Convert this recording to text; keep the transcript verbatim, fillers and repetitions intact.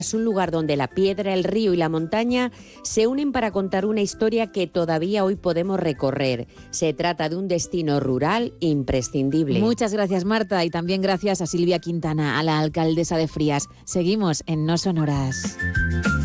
Es un lugar donde la piedra, el río y la montaña se unen para contar una historia que todavía hoy podemos recorrer. Se trata de un destino rural imprescindible. Muchas gracias, Marta, y también gracias a Silvia Quintana, a la alcaldesa de Frías. Seguimos en No Sonoras.